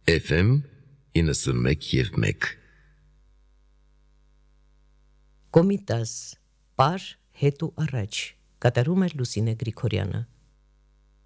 FM 91.1 Կոմիտաս, պար, հետ ու առաջ, կատարում է Լուսինե Գրիգորյանը։